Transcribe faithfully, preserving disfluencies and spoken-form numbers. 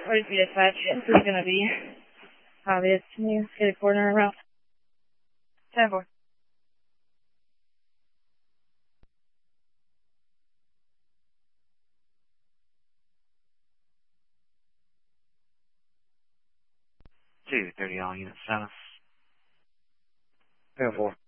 Ready for dispatch. This is going to be obvious. Can you get a coordinator route? ten four. two thirty all unit seven. ten four.